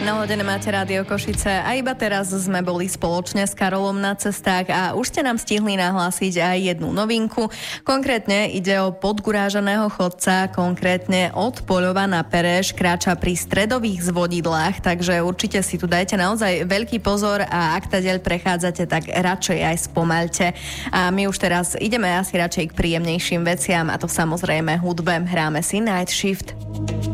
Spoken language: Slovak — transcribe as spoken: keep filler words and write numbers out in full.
Naladené máte Rádio Košice a iba teraz sme boli spoločne s Karolom na cestách a už ste nám stihli nahlásiť aj jednu novinku. Konkrétne ide o podgurážaného chodca, konkrétne od Poľova na Pereš, kráča pri stredových zvodidlách, takže určite si tu dajte naozaj veľký pozor a ak tadeľ prechádzate, tak radšej aj spomaľte. A my už teraz ideme asi radšej k príjemnejším veciam a to samozrejme hudbe. Hráme si Night Shift.